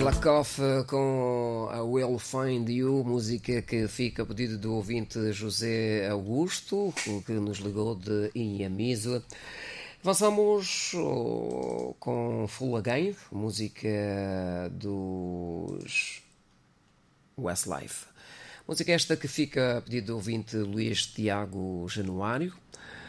Black com a Will Find You, música que fica a pedido do ouvinte José Augusto, que nos ligou de Inhamiso. Avançamos com Full Again, música dos Westlife. Música esta que fica a pedido do ouvinte Luís Tiago Januário.